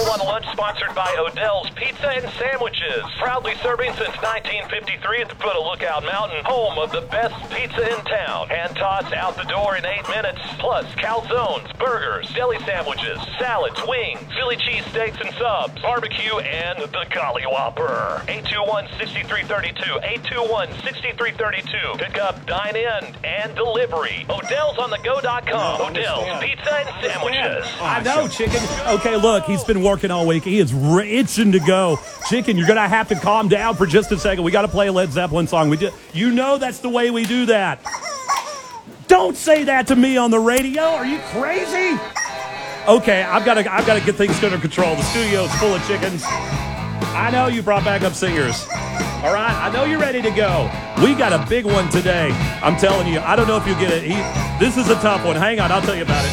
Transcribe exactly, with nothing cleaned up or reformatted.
Want a Lunch sponsored by Odell's Pizza and Sandwiches. Proudly serving since nineteen fifty-three at the foot of Lookout Mountain, home of the best pizza in town. Hand toss out the door in eight minutes. Plus calzones, burgers, deli sandwiches, salads, wings, Philly cheesesteaks and subs, barbecue, and the Golly Whopper. eight two one, six three three two. eight two one, six three three two. Pick up, dine in, and delivery. Odell's on the go dot com. Odell's Pizza and Sandwiches. I know, Chicken. Okay, look, he's been working all week. He is itching to go. Chicken, you're going to have to calm down for just a second. We got to play a Led Zeppelin song. We do, you know that's the way we do that. Don't say that to me on the radio. Are you crazy? Okay, I've got to I've got to get things under control. The studio's full of chickens. I know you brought backup singers. All right, I know you're ready to go. We got a big one today. I'm telling you, I don't know if you get it. He, this is a tough one. Hang on, I'll tell you about it.